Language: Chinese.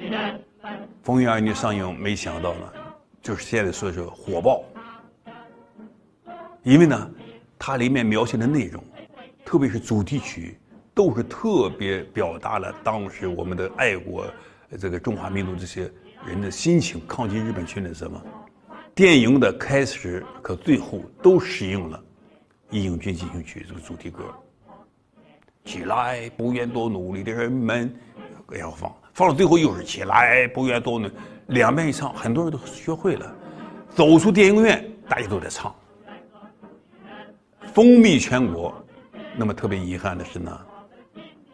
风云儿女上映，没想到呢，就是现在说是火爆。因为呢，它里面描写的内容，特别是主题曲，都是特别表达了当时我们的爱国这个中华民族这些人的心情，抗击日本侵略什么。电影的开始和最后都使用了《义勇军进行曲》这个主题歌。起来，不愿多努力的人们，要放到最后又是起来，不愿多努力，两遍一唱，很多人都学会了。走出电影院，大家都在唱，风靡全国。那么特别遗憾的是呢，